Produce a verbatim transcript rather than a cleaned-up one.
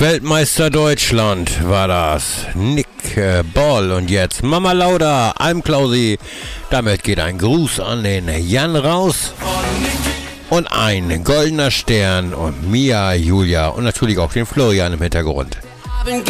Weltmeister Deutschland war das. Nick äh, Ball und jetzt Mama Lauda, Almklausi. Damit geht ein Gruß an den Jan raus. Und ein goldener Stern und Mia, Julia und natürlich auch den Florian im Hintergrund.